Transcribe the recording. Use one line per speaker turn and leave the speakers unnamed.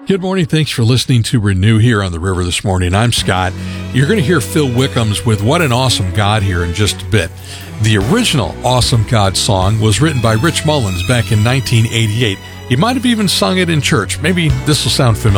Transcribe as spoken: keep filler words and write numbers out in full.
Good morning. Thanks for listening to Renew here on the river this morning. I'm Scott. You're going to hear Phil Wickham's with What an Awesome God here in just a bit. The original Awesome God song was written by Rich Mullins back in nineteen eighty-eight. He might have even sung it in church. Maybe this will sound familiar.